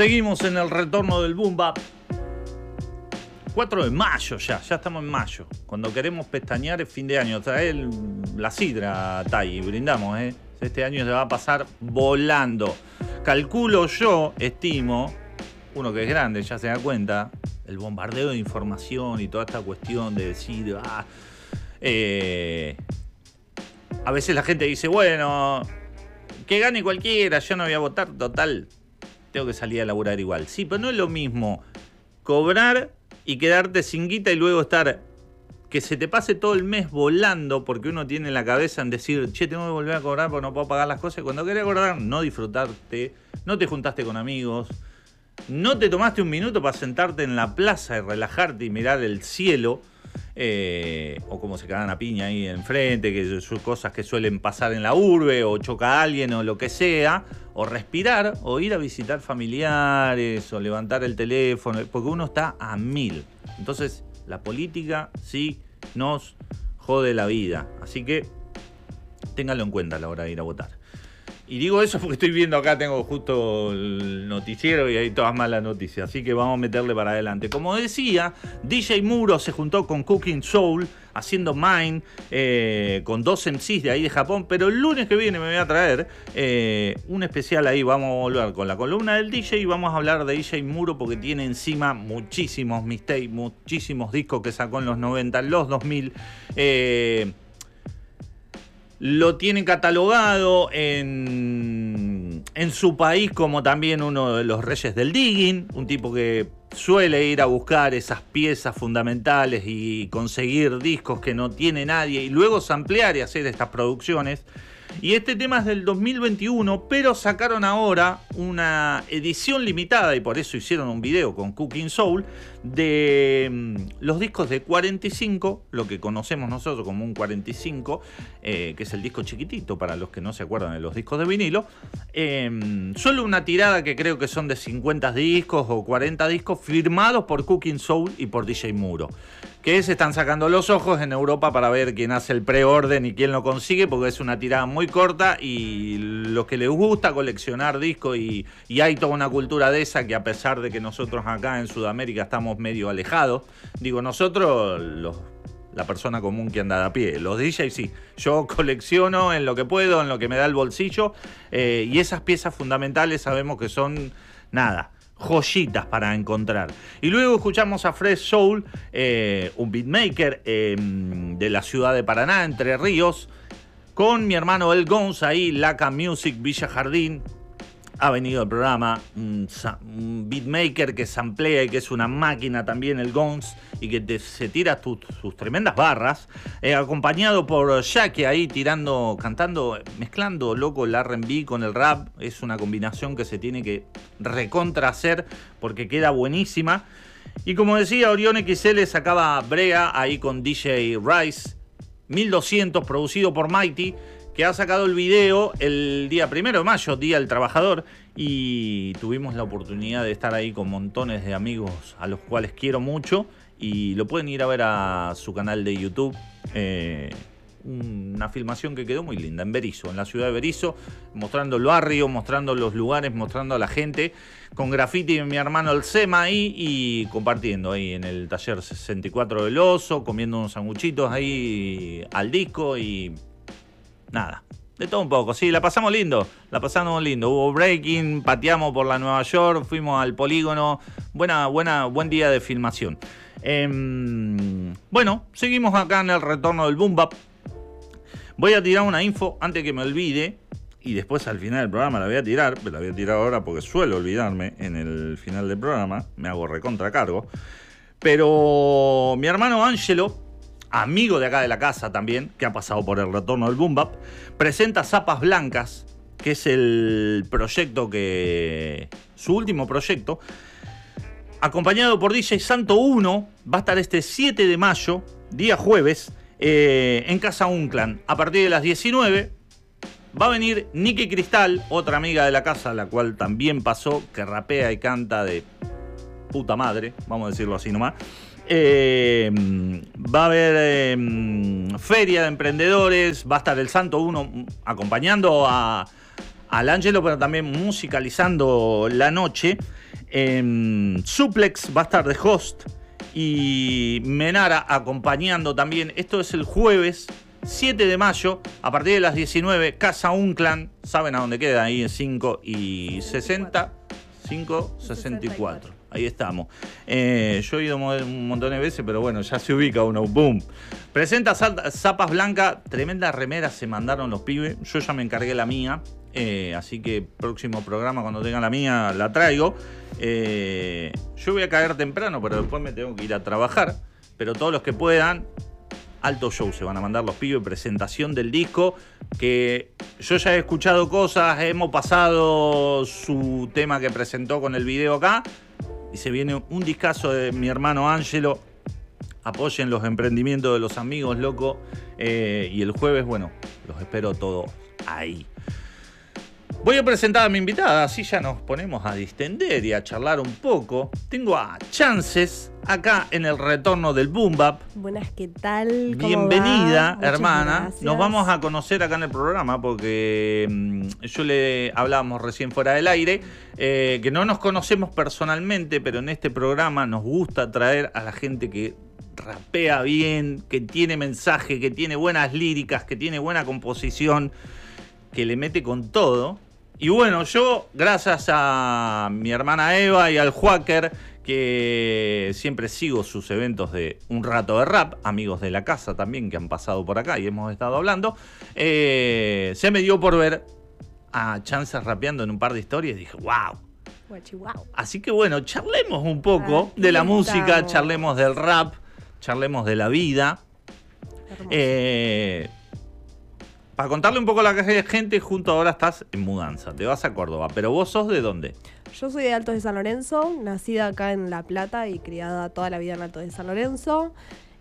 Seguimos en el retorno del Boom Bap. 4 de mayo ya estamos en mayo. Cuando queremos pestañear es fin de año. Trae la sidra, Tai, y brindamos, ¿eh? Este año se va a pasar volando. Calculo yo, estimo, uno que es grande ya se da cuenta, el bombardeo de información y toda esta cuestión de decir, a veces la gente dice, bueno, que gane cualquiera, yo no voy a votar, total, tengo que salir a laburar igual. Sí, pero no es lo mismo cobrar y quedarte sin guita y luego estar, que se te pase todo el mes volando porque uno tiene en la cabeza en decir, che, tengo que volver a cobrar porque no puedo pagar las cosas. Y cuando querés acordar, no disfrutarte, no te juntaste con amigos, no te tomaste un minuto para sentarte en la plaza y relajarte y mirar el cielo, o como se cagan a piña ahí enfrente, que son cosas que suelen pasar en la urbe, o choca a alguien o lo que sea, o respirar, o ir a visitar familiares, o levantar el teléfono, porque uno está a 1000. Entonces, la política sí nos jode la vida. Así que ténganlo en cuenta a la hora de ir a votar. Y digo eso porque estoy viendo acá, tengo justo el noticiero y hay todas malas noticias. Así que vamos a meterle para adelante. Como decía, DJ Muro se juntó con Cooking Soul haciendo Mine, con 2 MCs de ahí de Japón. Pero el lunes que viene me voy a traer un especial ahí. Vamos a volver con la columna del DJ y vamos a hablar de DJ Muro porque tiene encima muchísimos mixtapes, muchísimos discos que sacó en los 90, los 2000. Lo tiene catalogado en su país como también uno de los reyes del digging, un tipo que suele ir a buscar esas piezas fundamentales y conseguir discos que no tiene nadie y luego samplear y hacer estas producciones. Y este tema es del 2021, pero sacaron ahora una edición limitada, y por eso hicieron un video con Cooking Soul, de los discos de 45, lo que conocemos nosotros como un 45, que es el disco chiquitito para los que no se acuerdan de los discos de vinilo. Solo una tirada que creo que son de 50 discos o 40 discos firmados por Cooking Soul y por DJ Muro, que se están sacando los ojos en Europa para ver quién hace el preorden y quién lo consigue, porque es una tirada muy corta y los que les gusta coleccionar discos y hay toda una cultura de esa que, a pesar de que nosotros acá en Sudamérica estamos medio alejados, digo nosotros, la persona común que anda de a pie, los DJs sí, yo colecciono en lo que puedo, en lo que me da el bolsillo, y esas piezas fundamentales sabemos que son nada, joyitas para encontrar. Y luego escuchamos a Fresh Soul, un beatmaker de la ciudad de Paraná, Entre Ríos, con mi hermano El Gons ahí, Laca Music, Villa Jardín. Ha venido al programa un beatmaker que samplea y que es una máquina también, el Gons, y que se tira sus tremendas barras, acompañado por Jackie ahí tirando, cantando, mezclando loco el R&B con el rap. Es una combinación que se tiene que recontra hacer porque queda buenísima. Y como decía, Orión XL sacaba Brea ahí con DJ Rice, 1200, producido por Mighty, que ha sacado el video el día 1 de mayo, Día del Trabajador, y tuvimos la oportunidad de estar ahí con montones de amigos a los cuales quiero mucho, y lo pueden ir a ver a su canal de YouTube. Una filmación que quedó muy linda en Berisso, en la ciudad de Berisso, mostrando el barrio, mostrando los lugares, mostrando a la gente, con graffiti de mi hermano el Sema ahí y compartiendo ahí en el taller 64 del Oso, comiendo unos sanguchitos ahí al disco y nada, de todo un poco. Sí, la pasamos lindo. Hubo breaking, pateamos por la Nueva York, fuimos al polígono. Buen día de filmación. Bueno, seguimos acá en el retorno del Boom Bap. Voy a tirar una info antes que me olvide. Y después al final del programa la voy a tirar. Pero la voy a tirar ahora porque suelo olvidarme en el final del programa. Me hago recontracargo. Pero mi hermano Ángelo, amigo de acá de la casa también, que ha pasado por el retorno del Boom Bap, presenta Zapas Blancas, que es el proyecto su último proyecto, acompañado por DJ Santo 1, va a estar este 7 de mayo, día jueves, en Casa Unclan, a partir de las 19. Va a venir Nicky Cristal, otra amiga de la casa, la cual también pasó, que rapea y canta de puta madre, vamos a decirlo así nomás. Va a haber feria de emprendedores, va a estar el Santo 1 acompañando a al Ángelo, pero también musicalizando la noche. Suplex va a estar de host y Menara acompañando también. Esto es el jueves 7 de mayo, a partir de las 19, Casa Unclan. ¿Saben a dónde queda? Ahí en 5 y 60. 564. Ahí estamos. Yo he ido un montón de veces, pero bueno, ya se ubica uno. ¡Boom! Presenta Zapas Blanca. Tremenda remera se mandaron los pibes. Yo ya me encargué la mía. Así que próximo programa, cuando tenga la mía, la traigo. Yo voy a caer temprano, pero después me tengo que ir a trabajar. Pero todos los que puedan, alto show se van a mandar los pibes. Presentación del disco, que yo ya he escuchado cosas. Hemos pasado su tema que presentó con el video acá. Y se viene un discazo de mi hermano Ángelo. Apoyen los emprendimientos de los amigos, loco. Y el jueves, bueno, los espero todos ahí. Voy a presentar a mi invitada, así ya nos ponemos a distender y a charlar un poco. Tengo a Chances acá en el retorno del Boom Bap. Buenas, ¿qué tal? Bienvenida, Muchas hermana. gracias. Nos vamos a conocer acá en el programa porque yo le hablábamos recién fuera del aire, que no nos conocemos personalmente, pero en este programa nos gusta traer a la gente que rapea bien, que tiene mensaje, que tiene buenas líricas, que tiene buena composición, que le mete con todo. Y bueno, yo, gracias a mi hermana Eva y al Juaker, que siempre sigo sus eventos de Un Rato de Rap, amigos de la casa también que han pasado por acá y hemos estado hablando, se me dio por ver a Chances rapeando en un par de historias y dije, wow. Wow. Así que bueno, charlemos un poco de la música, charlemos del rap, charlemos de la vida. Para contarle un poco a la gente, junto ahora estás en mudanza, te vas a Córdoba, pero vos sos ¿de dónde? Yo soy de Altos de San Lorenzo, nacida acá en La Plata y criada toda la vida en Altos de San Lorenzo.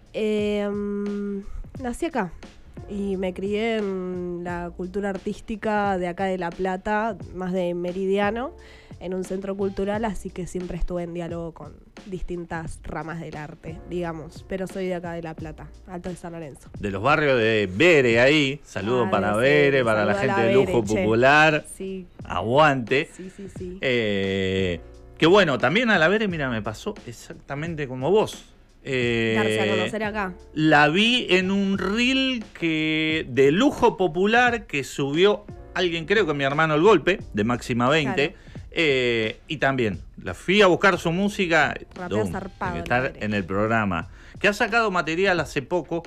Nací acá y me crié en la cultura artística de acá de La Plata, más de Meridiano, en un centro cultural, así que siempre estuve en diálogo con distintas ramas del arte, digamos. Pero soy de acá de La Plata, Alto de San Lorenzo. De los barrios de Bere ahí. Saludo para Bere, para la gente de Lujo Popular. Sí. Aguante. Sí. Que bueno, también a la Bere, mira, me pasó exactamente como vos. Darse a conocer acá. La vi en un reel de Lujo Popular que subió alguien, creo que mi hermano El Golpe, de Máxima 20. Claro. Y también la fui a buscar su música. Rapea zarpado, que estar en el programa. Que ha sacado material hace poco.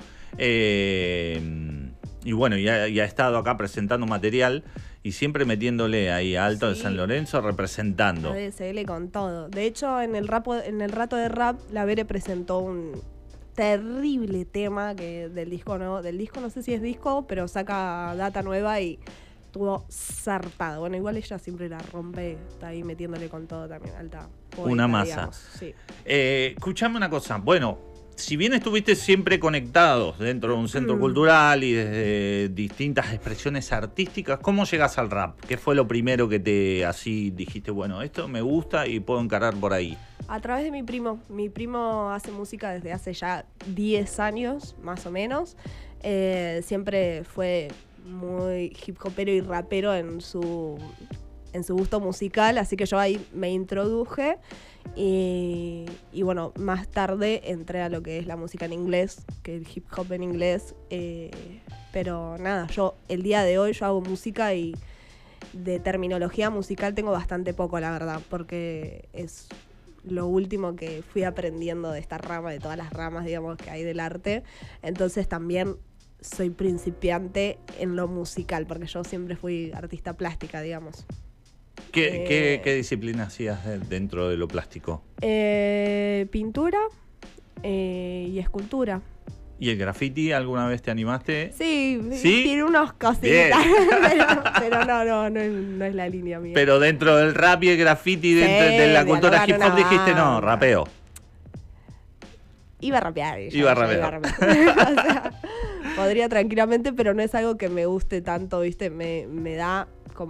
Y bueno, ya ha estado acá presentando material. Y siempre metiéndole ahí a Alto de San Lorenzo, representando. ADSL con todo. De hecho, en el rato de rap, la Bere presentó un terrible tema del disco no sé si es disco, pero saca data nueva y estuvo zarpado. Bueno, igual ella siempre la rompe, está ahí metiéndole con todo también, alta poeta, una masa. Digamos. Sí. Escuchame una cosa, bueno, si bien estuviste siempre conectados dentro de un centro cultural y desde distintas expresiones artísticas, ¿cómo llegas al rap? ¿Qué fue lo primero que te así dijiste, bueno, esto me gusta y puedo encarar por ahí? A través de mi primo. Mi primo hace música desde hace ya 10 años, más o menos. Siempre fue muy hip hopero y rapero en su gusto musical, así que yo ahí me introduje y bueno, más tarde entré a lo que es la música en inglés, que el hip hop en inglés, pero nada, el día de hoy yo hago música y de terminología musical tengo bastante poco, la verdad, porque es lo último que fui aprendiendo de esta rama, de todas las ramas, digamos, que hay del arte. Entonces también soy principiante en lo musical, porque yo siempre fui artista plástica, digamos. ¿Qué disciplina hacías dentro de lo plástico? Pintura y escultura. ¿Y el graffiti alguna vez te animaste? Sí, tiene unos cositas, pero no es la línea mía. Pero dentro del rap y el graffiti, dentro de la cultura hip hop, dijiste no, rapeo. Iba a rapear. Iba a rapear. O sea, podría tranquilamente, pero no es algo que me guste tanto, ¿viste? Me da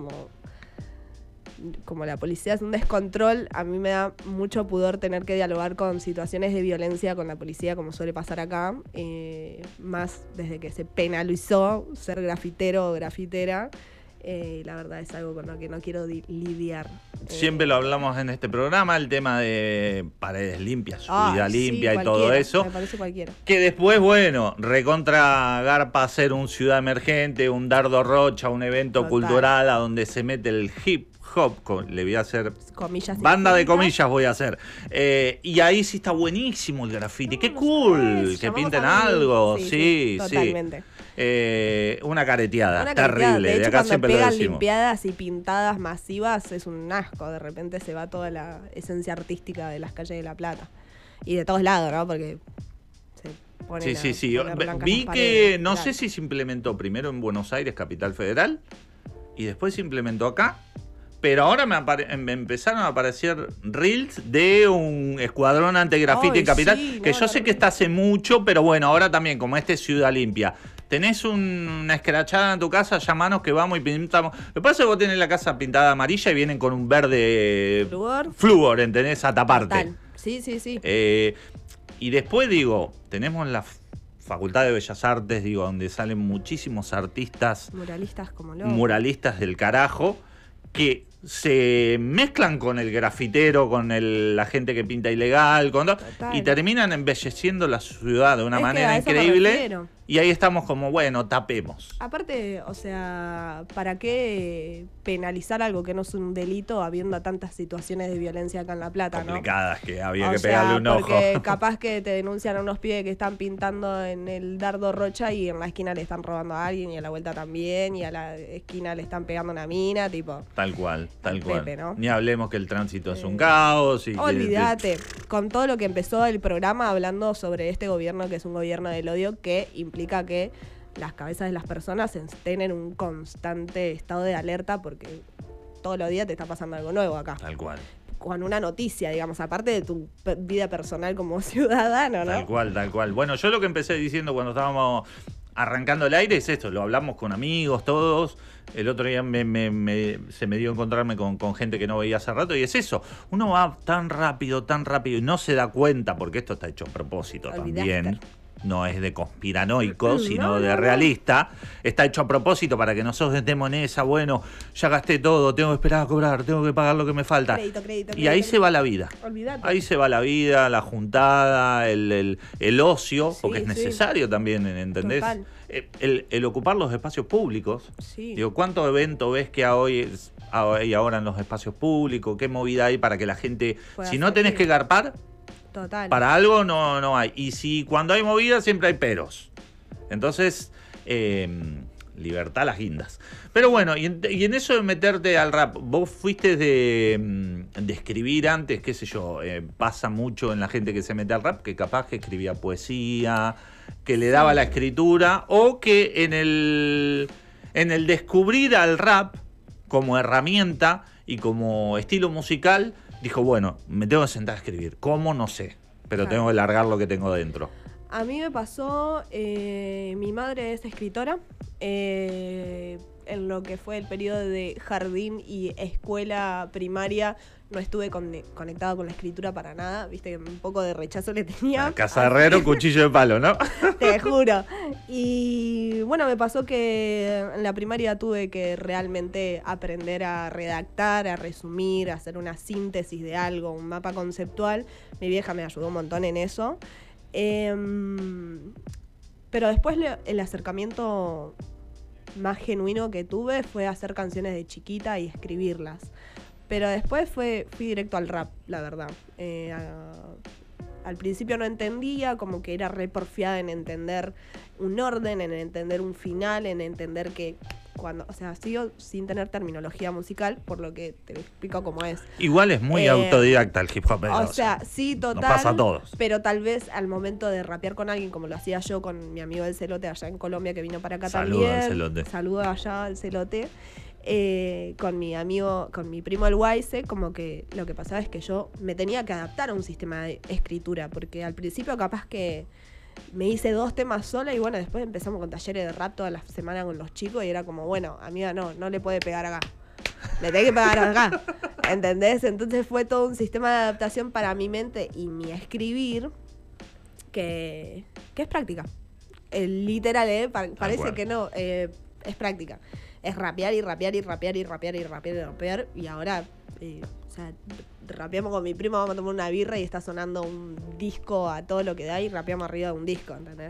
como la policía es un descontrol, a mí me da mucho pudor tener que dialogar con situaciones de violencia con la policía, como suele pasar acá, más desde que se penalizó ser grafitero o grafitera. La verdad es algo con lo que no quiero lidiar. Siempre lo hablamos en este programa, el tema de paredes limpias, seguridad limpia y todo eso. Me parece cualquiera. Que después, bueno, recontra garpa hacer un ciudad emergente, un Dardo Rocha, un evento cultural a donde se mete el hip hop, le voy a hacer comillas, banda de comillas voy a hacer. Y ahí sí está buenísimo el graffiti. ¡Qué cool! Que pinten algo. Sí, totalmente. Una careteada terrible. De hecho, acá cuando pegan limpiadas y pintadas masivas es un asco. De repente se va toda la esencia artística de las calles de La Plata. Y de todos lados, ¿no? Porque se ponen sí. Vi que no sé si se implementó primero en Buenos Aires, Capital Federal, y después se implementó acá. Pero ahora me empezaron a aparecer reels de un escuadrón anti-graffiti en Capital, que yo sé que está hace mucho, pero bueno, ahora también, como este es Ciudad Limpia. Tenés una escrachada en tu casa, llamanos que vamos y pintamos. Lo que pasa es que vos tenés la casa pintada amarilla y vienen con un verde flúor, ¿entendés? A taparte. Total. Sí. Y después, digo, tenemos la Facultad de Bellas Artes, digo, donde salen muchísimos artistas. Muralistas como locos. Muralistas del carajo, que se mezclan con el grafitero, con la gente que pinta ilegal, y terminan embelleciendo la ciudad de una manera increíble. Y ahí estamos como, bueno, tapemos. Aparte, o sea, ¿para qué penalizar algo que no es un delito habiendo tantas situaciones de violencia acá en La Plata, complicadas, ¿no? Que había que pegarle un ojo. Porque capaz que te denuncian a unos pibes que están pintando en el Dardo Rocha y en la esquina le están robando a alguien y a la vuelta también y a la esquina le están pegando una mina, tipo. Tal cual. Pepe, ¿no? Ni hablemos que el tránsito es un caos. Olvídate, con todo lo que empezó el programa hablando sobre este gobierno que es un gobierno del odio que implica que las cabezas de las personas estén en un constante estado de alerta porque todos los días te está pasando algo nuevo acá. Tal cual. Con una noticia, digamos, aparte de tu vida personal como ciudadano, ¿no? Tal cual. Bueno, yo lo que empecé diciendo cuando estábamos arrancando el aire es esto, lo hablamos con amigos, todos. El otro día se me dio a encontrarme con gente que no veía hace rato y es eso, uno va tan rápido y no se da cuenta, porque esto está hecho a propósito también. No es de conspiranoico, sino de realista. Está hecho a propósito para que nosotros estemos en esa, bueno, ya gasté todo, tengo que esperar a cobrar, tengo que pagar lo que me falta. Crédito, y ahí se va la vida. Olvídate. Ahí se va la vida, la juntada, el ocio, porque es necesario también, ¿entendés? El ocupar los espacios públicos. Sí. Digo, ¿cuántos eventos ves que hay ahora en los espacios públicos? ¿Qué movida hay para que la gente, si no tenés que garpar, total, para algo no hay? Y si cuando hay movida siempre hay peros. Entonces, libertad las guindas. Pero bueno, y en eso de meterte al rap, vos fuiste de escribir antes, qué sé yo, pasa mucho en la gente que se mete al rap, que capaz que escribía poesía, que le daba la escritura, o que en el descubrir al rap como herramienta y como estilo musical, dijo, bueno, me tengo que sentar a escribir. ¿Cómo? No sé, pero tengo que largar lo que tengo dentro. A mí me pasó, mi madre es escritora, en lo que fue el periodo de jardín y escuela primaria no estuve conectada con la escritura para nada, viste que un poco de rechazo le tenía. Casa Herrero, cuchillo de palo, ¿no? Te juro. Y bueno, me pasó que en la primaria tuve que realmente aprender a redactar, a resumir, a hacer una síntesis de algo, un mapa conceptual. Mi vieja me ayudó un montón en eso. Pero después el acercamiento más genuino que tuve fue hacer canciones de chiquita y escribirlas. Pero después fui directo al rap, la verdad. Al principio no entendía, como que era re porfiada en entender un orden, en entender un final, en entender que sigo sin tener terminología musical, por lo que te explico cómo es. Igual es muy autodidacta el hip hop. Sí, total. Nos pasa a todos. Pero tal vez al momento de rapear con alguien, como lo hacía yo con mi amigo El Celote allá en Colombia, que vino para acá también. Saludo allá al Celote. Con mi primo el Wise, como que lo que pasaba es que yo me tenía que adaptar a un sistema de escritura, porque al principio capaz que me hice 2 temas sola y bueno, después empezamos con talleres de rap toda la semana con los chicos y era como, bueno, amiga, no le puede pegar acá, le tengo que pegar acá, ¿entendés? Entonces fue todo un sistema de adaptación para mi mente y mi escribir que es práctica. Literal, parece que no, es práctica. es rapear y rapear y rapear y rapear y rapear y rapear. Y ahora, o sea, rapeamos con mi primo, vamos a tomar una birra y está sonando un disco a todo lo que da y rapeamos arriba de un disco, ¿entendés?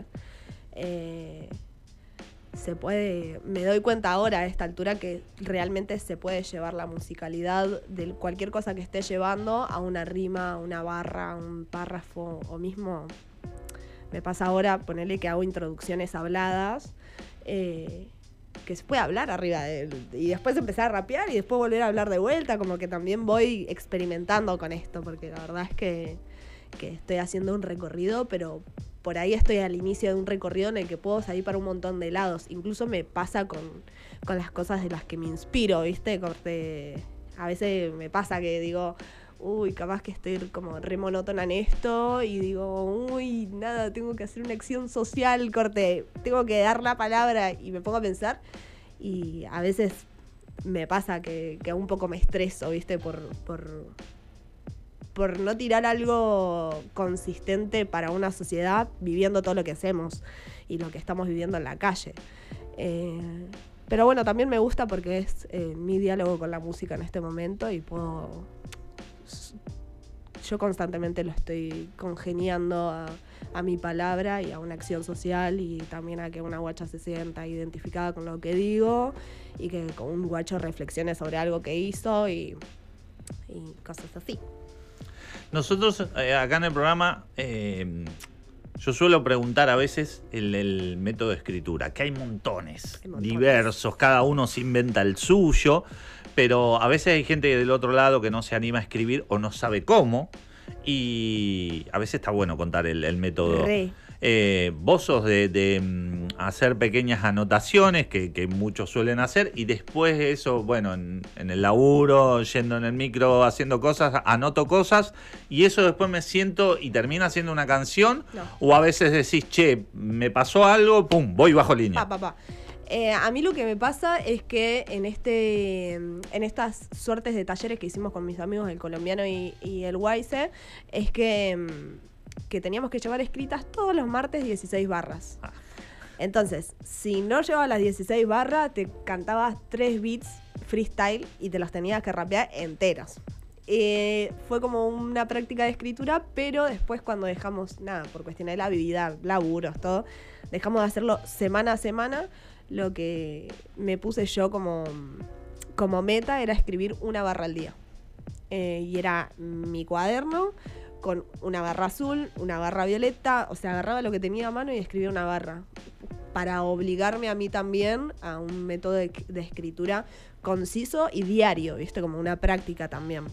Se puede, me doy cuenta ahora a esta altura que realmente se puede llevar la musicalidad de cualquier cosa que esté llevando a una rima, a una barra, a un párrafo, o mismo me pasa ahora ponerle que hago introducciones habladas, que se puede hablar arriba de él y después empezar a rapear y después volver a hablar de vuelta, como que también voy experimentando con esto, porque la verdad es que estoy haciendo un recorrido, pero por ahí estoy al inicio de un recorrido en el que puedo salir para un montón de lados. Incluso me pasa con las cosas de las que me inspiro, ¿viste? A veces me pasa que digo, uy, capaz que estoy como re monótona en esto y digo, uy, nada, tengo que hacer una acción social, tengo que dar la palabra y me pongo a pensar y a veces me pasa que un poco me estreso, ¿viste? Por no tirar algo consistente para una sociedad viviendo todo lo que hacemos y lo que estamos viviendo en la calle. Pero bueno, también me gusta porque es mi diálogo con la música en este momento y yo constantemente lo estoy congeniando a mi palabra y a una acción social y también a que una guacha se sienta identificada con lo que digo y que con un guacho reflexione sobre algo que hizo y cosas así. Nosotros acá en el programa yo suelo preguntar a veces el método de escritura, que hay montones diversos, cada uno se inventa el suyo, pero a veces hay gente del otro lado que no se anima a escribir o no sabe cómo, y a veces está bueno contar el método. Vos sos de hacer pequeñas anotaciones que muchos suelen hacer y después eso, bueno, en el laburo, yendo en el micro, haciendo cosas, anoto cosas y eso después me siento y termina siendo una canción. No. O a veces decís, che, me pasó algo, pum, voy bajo línea. A mí lo que me pasa es que en estas suertes de talleres que hicimos con mis amigos, el colombiano y el Waise, es que teníamos que llevar escritas todos los martes 16 barras. Entonces, si no llevabas las 16 barras, te cantabas 3 beats freestyle y te los tenías que rapear enteros. Fue como una práctica de escritura, pero después cuando dejamos, por cuestión de la vida, laburos, todo, dejamos de hacerlo semana a semana, lo que me puse yo como meta era escribir una barra al día. Y era mi cuaderno con una barra azul, una barra violeta, o sea, agarraba lo que tenía a mano y escribía una barra, para obligarme a mí también a un método de escritura conciso y diario, ¿viste? Como una práctica también.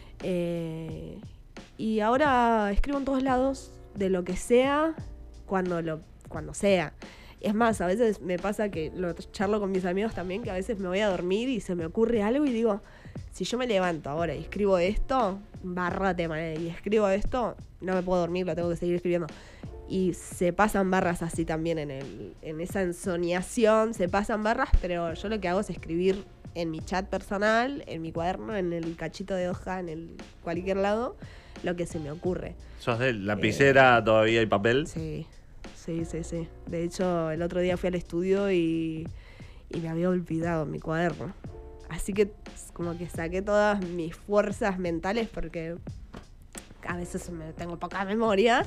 Y ahora escribo en todos lados, de lo que sea, cuando sea. Es más, a veces me pasa que lo charlo con mis amigos también, que a veces me voy a dormir y se me ocurre algo y digo, si yo me levanto ahora y escribo esto, barra tema, y escribo esto, no me puedo dormir, lo tengo que seguir escribiendo. Y se pasan barras así también en esa ensoñación, se pasan barras, pero yo lo que hago es escribir en mi chat personal, en mi cuaderno, en el cachito de hoja, en cualquier lado, lo que se me ocurre. ¿Sos de lapicera todavía y papel? Sí. De hecho, el otro día fui al estudio y me había olvidado mi cuaderno. Así que como que saqué todas mis fuerzas mentales porque a veces tengo poca memoria.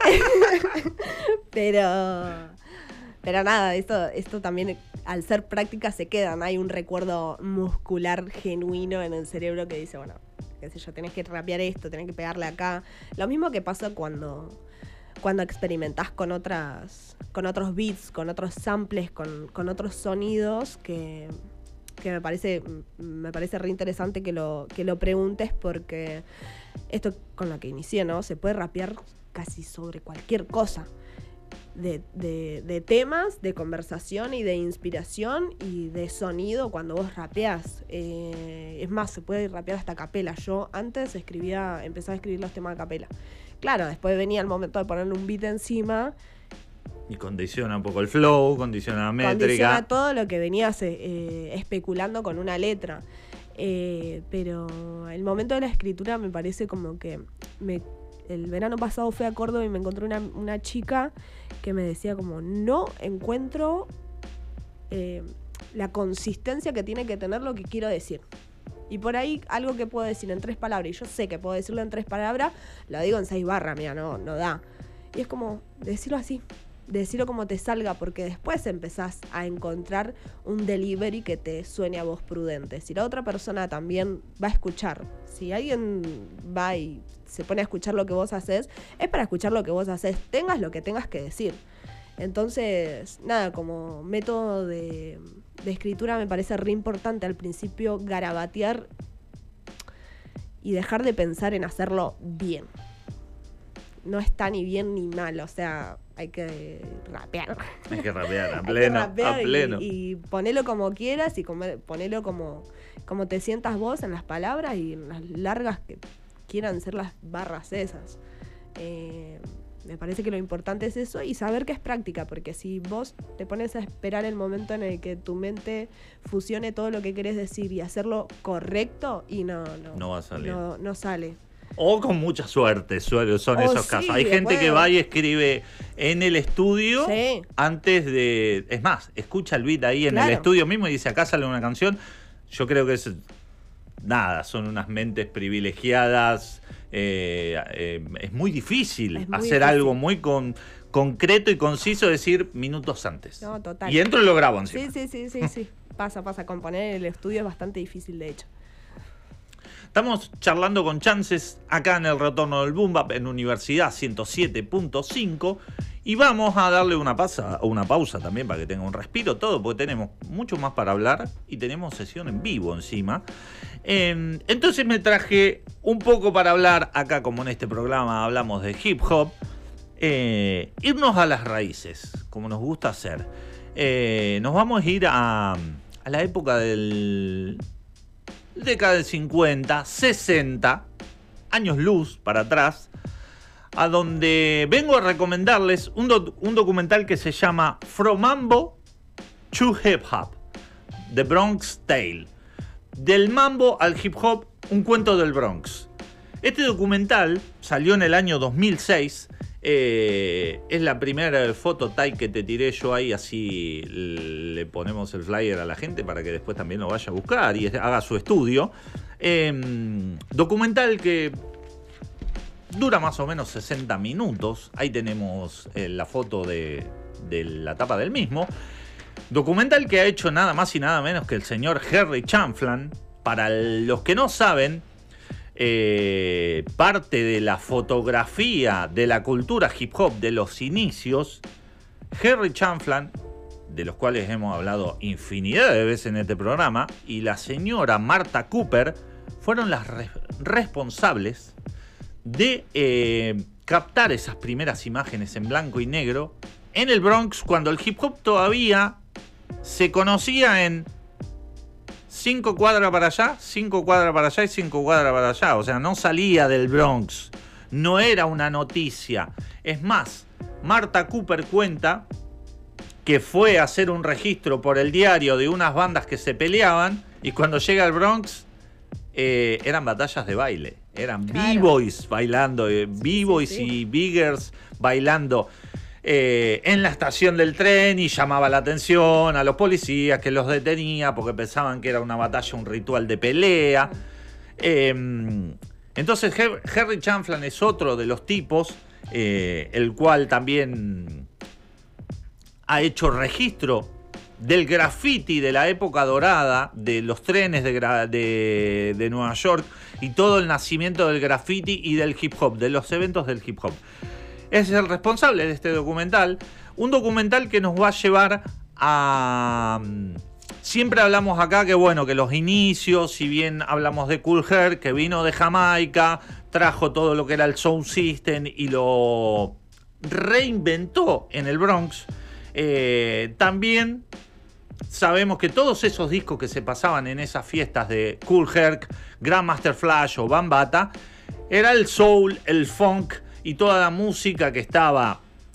pero nada, esto también al ser práctica se quedan. Hay un recuerdo muscular genuino en el cerebro que dice, bueno, qué sé yo, tenés que rapear esto, tenés que pegarle acá. Lo mismo que pasa cuando experimentás con otros beats, con otros samples, con otros sonidos que me parece re interesante que lo preguntes, porque esto con lo que inicié, ¿no? Se puede rapear casi sobre cualquier cosa. De temas, de conversación y de inspiración y de sonido cuando vos rapeás. Es más, se puede rapear hasta a capela. Yo antes empezaba a escribir los temas a capela. Claro, después venía el momento de ponerle un beat encima. Y condiciona un poco el flow, condiciona la métrica. Condiciona todo lo que venías especulando con una letra. Pero el momento de la escritura me parece como que... El verano pasado fui a Córdoba y me encontré una chica que me decía como, no encuentro la consistencia que tiene que tener lo que quiero decir. Y por ahí algo que puedo decir en 3 palabras, y yo sé que puedo decirlo en 3 palabras, lo digo en 6 barras, mira, no da. Y es como decirlo así, decirlo como te salga, porque después empezás a encontrar un delivery que te suene a vos prudente. Si la otra persona también va a escuchar, si alguien va y se pone a escuchar lo que vos haces, es para escuchar lo que vos haces, tengas lo que tengas que decir. Entonces, nada, como método de escritura me parece re importante al principio garabatear y dejar de pensar en hacerlo bien. No está ni bien ni mal, o sea, hay que rapear. Hay que rapear a Hay pleno, que rapear a pleno. y ponelo como quieras y ponelo como te sientas vos en las palabras y en las largas que quieran ser las barras esas. Me parece que lo importante es eso y saber que es práctica, porque si vos te pones a esperar el momento en el que tu mente fusione todo lo que querés decir y hacerlo correcto, y no va a salir. No sale. O con mucha suerte, son esos sí, casos. Hay gente que va y escribe en el estudio antes de... Es más, escucha el beat ahí en el estudio mismo y dice, acá sale una canción. Yo creo que es... Nada, son unas mentes privilegiadas. Es muy difícil hacer algo muy concreto y conciso, decir minutos antes. No, total. Y entro y lo grabo encima. Sí. Pasa. Componer en el estudio es bastante difícil, de hecho. Estamos charlando con Chances acá en el Retorno del Boom Bap en Universidad 107.5 y vamos a darle una pausa también para que tenga un respiro todo, porque tenemos mucho más para hablar y tenemos sesión en vivo encima. Entonces me traje un poco para hablar acá, como en este programa hablamos de hip hop, irnos a las raíces, como nos gusta hacer. Nos vamos a ir a la época del... década del 50, 60, años luz para atrás, a donde vengo a recomendarles un documental que se llama From Mambo to Hip Hop, The Bronx Tale. Del mambo al hip hop, un cuento del Bronx. Este documental salió en el año 2006. Es la primera fototype que te tiré yo ahí, así le ponemos el flyer a la gente para que después también lo vaya a buscar y haga su estudio. Documental que dura más o menos 60 minutos. Ahí tenemos la foto de la tapa del mismo. Documental que ha hecho nada más y nada menos que el señor Harry Chamflan. Para los que no saben, parte de la fotografía de la cultura hip hop de los inicios, Harry Chamflan, de los cuales hemos hablado infinidad de veces en este programa, y la señora Martha Cooper fueron las responsables de captar esas primeras imágenes en blanco y negro en el Bronx, cuando el hip hop todavía se conocía en 5 cuadras para allá, 5 cuadras para allá y 5 cuadras para allá. O sea, no salía del Bronx. No era una noticia. Es más, Martha Cooper cuenta que fue a hacer un registro por el diario de unas bandas que se peleaban y cuando llega al Bronx eran batallas de baile. Eran b-boys bailando, b-boys y biggers bailando. En la estación del tren y llamaba la atención a los policías que los detenía porque pensaban que era una batalla, un ritual de pelea. Entonces Harry Chamflan es otro de los tipos, el cual también ha hecho registro del graffiti de la época dorada, de los trenes de Nueva York y todo el nacimiento del graffiti y del hip hop, de los eventos del hip hop. Es el responsable de este documental. Un documental que nos va a llevar a... Siempre hablamos acá que bueno, que los inicios, si bien hablamos de Kool Herc, que vino de Jamaica, trajo todo lo que era el Sound System y lo reinventó en el Bronx. También sabemos que todos esos discos que se pasaban en esas fiestas de Kool Herc, Grandmaster Flash o Bambaataa, era el soul, el funk y toda la música que estaba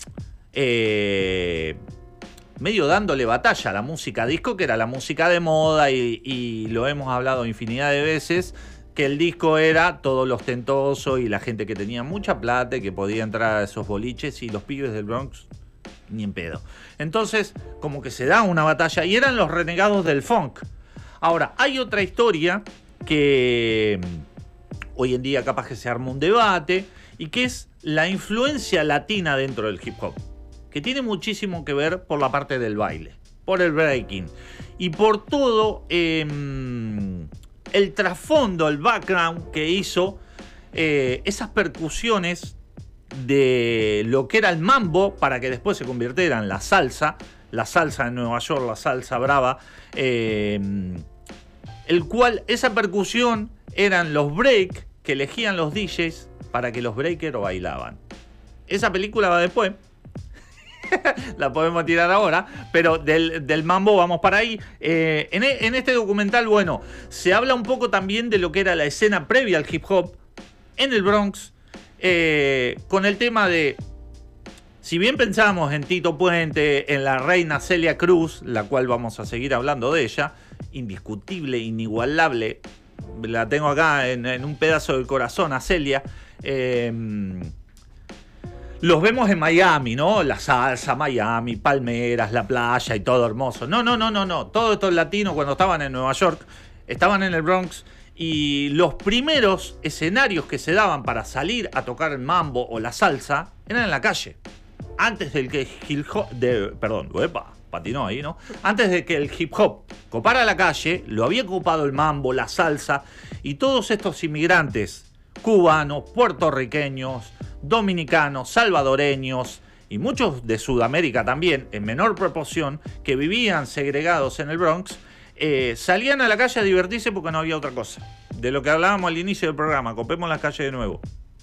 medio dándole batalla a la música disco, que era la música de moda, y lo hemos hablado infinidad de veces, que el disco era todo lo ostentoso y la gente que tenía mucha plata y que podía entrar a esos boliches, y los pibes del Bronx ni en pedo. Entonces, como que se da una batalla y eran los renegados del funk. Ahora, hay otra historia que hoy en día capaz que se arma un debate y que es la influencia latina dentro del hip hop, que tiene muchísimo que ver por la parte del baile, por el breaking y por todo el trasfondo, el background que hizo esas percusiones de lo que era el mambo para que después se convirtiera en la salsa de Nueva York, la salsa brava, el cual esa percusión eran los break que elegían los DJs para que los breakers bailaban. Esa película va después. La podemos tirar ahora, pero del mambo vamos para ahí. En este documental, bueno, se habla un poco también de lo que era la escena previa al hip hop en el Bronx, con el tema de, si bien pensamos en Tito Puente, en la reina Celia Cruz, la cual vamos a seguir hablando de ella, indiscutible, inigualable, la tengo acá en un pedazo del corazón a Celia. Los vemos en Miami, ¿no? La salsa, Miami, palmeras, la playa y todo hermoso. No. Todos estos latinos cuando estaban en Nueva York, estaban en el Bronx y los primeros escenarios que se daban para salir a tocar el mambo o la salsa eran en la calle. Antes del que patinó ahí, ¿no? Antes de que el hip hop copara la calle, lo había ocupado el mambo, la salsa y todos estos inmigrantes cubanos, puertorriqueños, dominicanos, salvadoreños y muchos de Sudamérica también, en menor proporción, que vivían segregados en el Bronx, salían a la calle a divertirse porque no había otra cosa. De lo que hablábamos al inicio del programa, copemos las calles de nuevo.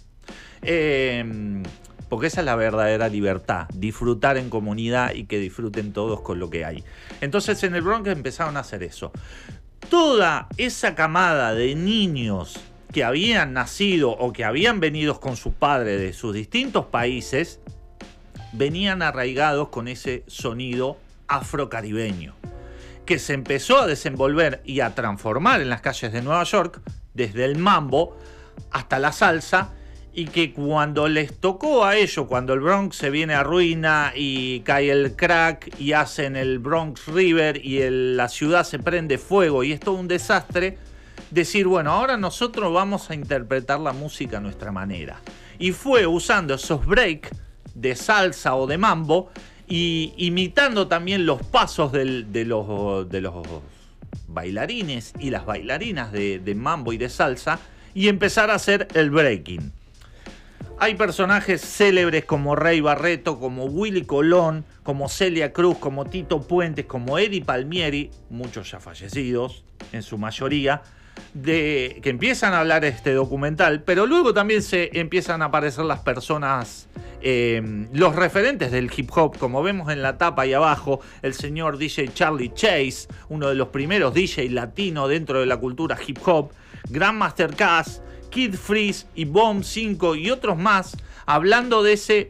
Porque esa es la verdadera libertad, disfrutar en comunidad y que disfruten todos con lo que hay. Entonces en el Bronx empezaron a hacer eso. Toda esa camada de niños que habían nacido o que habían venido con sus padres de sus distintos países, venían arraigados con ese sonido afrocaribeño, que se empezó a desenvolver y a transformar en las calles de Nueva York, desde el mambo hasta la salsa, y que cuando les tocó a ellos, cuando el Bronx se viene a ruina y cae el crack y hacen el Bronx River y la ciudad se prende fuego y es todo un desastre, decir, bueno, ahora nosotros vamos a interpretar la música a nuestra manera. Y fue usando esos breaks de salsa o de mambo y imitando también los pasos de los bailarines y las bailarinas de mambo y de salsa y empezar a hacer el breaking. Hay personajes célebres como Rey Barreto, como Willy Colón, como Celia Cruz, como Tito Puentes, como Eddie Palmieri, muchos ya fallecidos en su mayoría, que empiezan a hablar de este documental, pero luego también se empiezan a aparecer las personas, los referentes del hip hop, como vemos en la tapa ahí abajo, el señor DJ Charlie Chase, uno de los primeros DJ latino dentro de la cultura hip hop, Grandmaster Caz, Kid Freeze y Bomb 5 y otros más, hablando de ese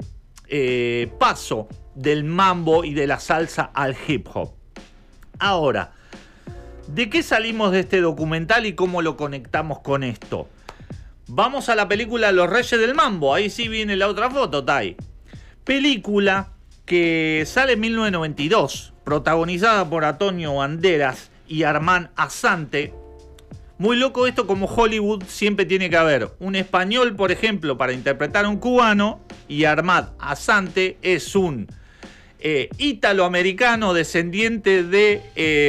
paso del mambo y de la salsa al hip hop. Ahora, ¿de qué salimos de este documental y cómo lo conectamos con esto? Vamos a la película Los Reyes del Mambo. Ahí sí viene la otra foto, Tai. Película que sale en 1992, protagonizada por Antonio Banderas y Armand Assante. Muy loco esto, como Hollywood siempre tiene que haber un español, por ejemplo, para interpretar a un cubano, y Armand Assante es un ítalo-americano descendiente de...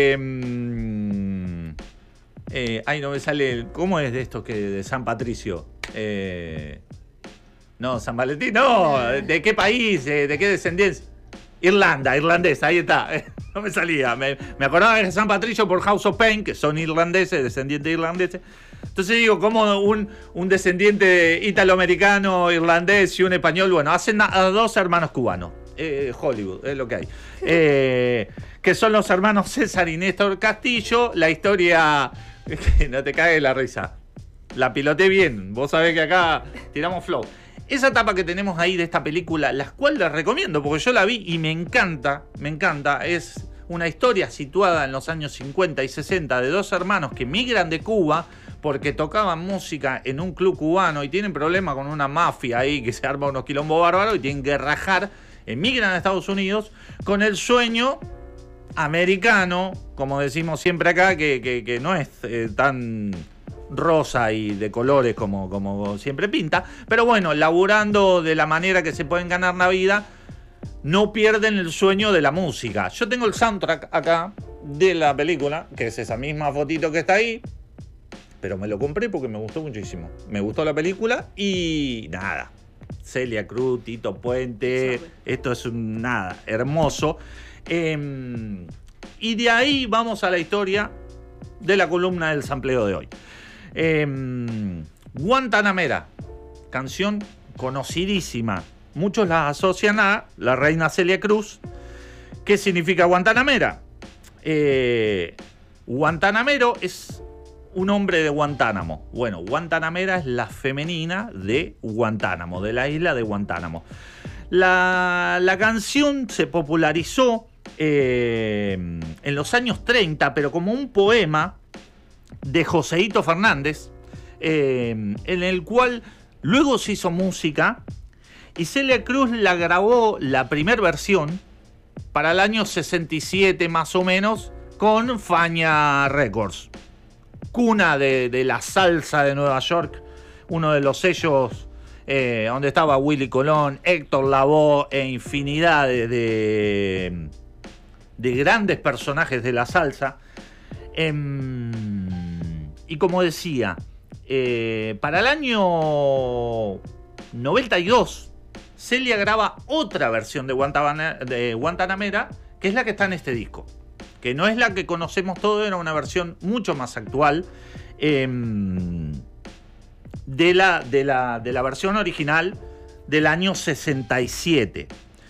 ay, no me sale... ¿Cómo es de esto que de San Patricio? No, San Valentín, no. ¿De qué país? ¿De qué descendencia? Irlandesa, ahí está. No me salía. Me acordaba de San Patricio por House of Pain, que son irlandeses, descendientes irlandeses. Entonces digo, como un descendiente ítalo-americano, irlandés y un español, bueno, hacen a dos hermanos cubanos. Hollywood, es lo que hay. Que son los hermanos César y Néstor Castillo. La historia... No te cagues la risa. La piloté bien. Vos sabés que acá tiramos flow. Esa etapa que tenemos ahí de esta película, la cual les recomiendo porque yo la vi y me encanta. Es una historia situada en los años 50 y 60 de dos hermanos que migran de Cuba porque tocaban música en un club cubano y tienen problemas con una mafia ahí que se arma unos quilombos bárbaros y tienen que rajar emigran a Estados Unidos con el sueño americano, como decimos siempre acá, que no es tan rosa y de colores como siempre pinta, pero bueno, laburando de la manera que se pueden ganar la vida, no pierden el sueño de la música. Yo tengo el soundtrack acá de la película, que es esa misma fotito que está ahí, pero me lo compré porque me gustó muchísimo. Me gustó la película y nada, Celia Cruz, Tito Puente, esto es nada, hermoso. Y de ahí vamos a la historia de la columna del sampleo de hoy. Guantanamera, canción conocidísima. Muchos la asocian a la reina Celia Cruz. ¿Qué significa Guantanamera? Guantanamero es un hombre de Guantánamo. Bueno, Guantanamera es la femenina de Guantánamo, de la isla de Guantánamo. La canción se popularizó en los años 30, pero como un poema de Joseito Fernández, en el cual luego se hizo música y Celia Cruz la grabó la primera versión para el año 67 más o menos con Fania Records, cuna de la salsa de Nueva York, uno de los sellos donde estaba Willy Colón, Héctor Lavoe e infinidad de grandes personajes de la salsa. Y como decía, para el año 92, Celia graba otra versión de Guantanamera, que es la que está en este disco, que no es la que conocemos todos, era una versión mucho más actual de la versión original del año 67.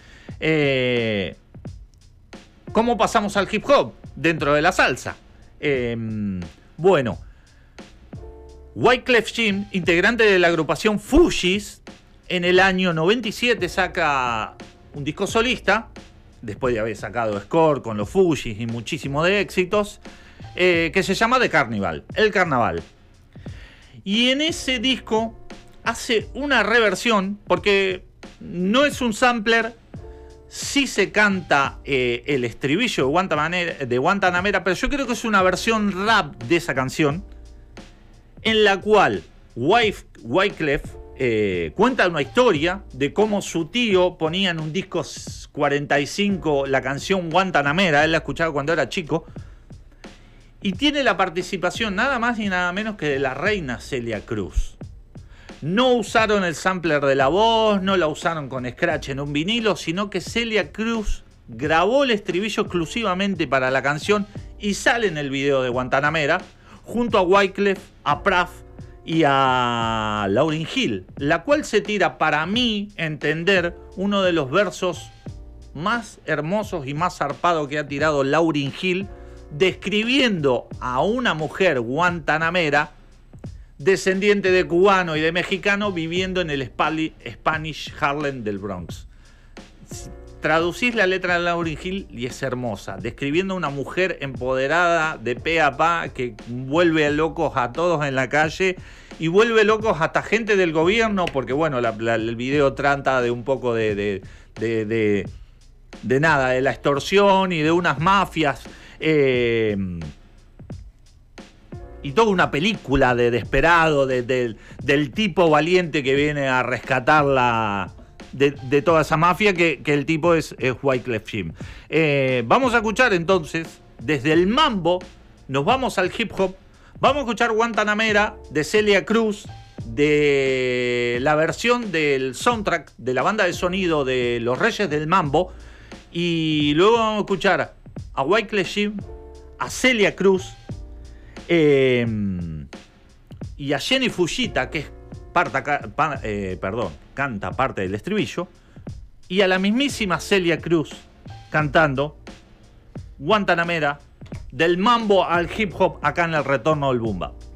¿Cómo pasamos al hip hop dentro de la salsa? Bueno, Wyclef Jean, integrante de la agrupación Fugees, en el año 97 saca un disco solista, después de haber sacado Score con los Fugees y muchísimos de éxitos, que se llama The Carnival, El Carnaval. Y en ese disco hace una reversión, porque no es un sampler, sí se canta el estribillo de Guantanamera, pero yo creo que es una versión rap de esa canción, en la cual Wyclef cuenta una historia de cómo su tío ponía en un disco 45 la canción Guantanamera, él la escuchaba cuando era chico, y tiene la participación nada más y nada menos que de la reina Celia Cruz. No usaron el sampler de la voz, no la usaron con scratch en un vinilo, sino que Celia Cruz grabó el estribillo exclusivamente para la canción y sale en el video de Guantanamera junto a Wyclef, a Praf y a Lauryn Hill, la cual se tira, para mí entender, uno de los versos más hermosos y más zarpados que ha tirado Lauryn Hill, describiendo a una mujer guantanamera, descendiente de cubano y de mexicano, viviendo en el Spanish Harlem del Bronx. Traducís la letra de Lauryn Hill y es hermosa, describiendo a una mujer empoderada de pe a pa que vuelve locos a todos en la calle y vuelve locos hasta gente del gobierno, porque bueno, el video trata de un poco de nada, de la extorsión y de unas mafias, y toda una película de desesperado del tipo valiente que viene a rescatarla de toda esa mafia, que el tipo es Wyclef Jean. Vamos a escuchar entonces, desde el mambo, nos vamos al hip hop, vamos a escuchar Guantanamera de Celia Cruz, de la versión del soundtrack de la banda de sonido de Los Reyes del Mambo, y luego vamos a escuchar a Wyclef Jean, a Celia Cruz, y a Jenny Fujita, que es canta parte del estribillo, y a la mismísima Celia Cruz cantando Guantanamera, del mambo al hip hop acá en el retorno del Bumba.